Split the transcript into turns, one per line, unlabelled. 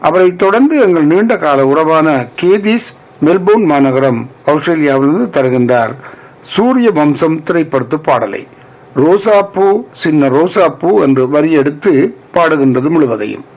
அவரைத் தொடர்ந்து எங்கள் நீண்ட கால உறவான கேதிஸ் மெல்போர்ன் மாநகரம் ஆஸ்திரேலியாவிலிருந்து தருகின்றார் சூரிய வம்சம் திரைப்படத்து பாடலை. ரோசாப்பூ சின்ன ரோசாப்பூ என்று வரி எடுத்து பாடுகின்றது முழுவதையும்.